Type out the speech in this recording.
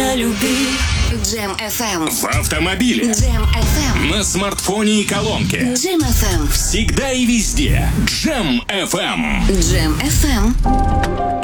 о любви. Джем FM. В автомобиле. Джем FM. На смартфоне и колонке. Джем FM. Всегда и везде. Джем FM. Джем FM.